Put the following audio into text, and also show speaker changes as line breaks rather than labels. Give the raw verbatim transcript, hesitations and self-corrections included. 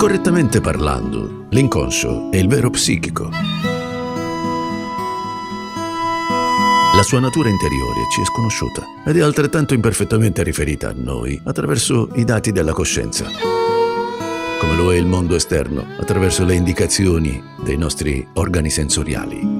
Correttamente parlando, l'inconscio è il vero psichico. La sua natura interiore ci è sconosciuta ed è altrettanto imperfettamente riferita a noi attraverso i dati della coscienza, come lo è il mondo esterno attraverso le indicazioni dei nostri organi sensoriali.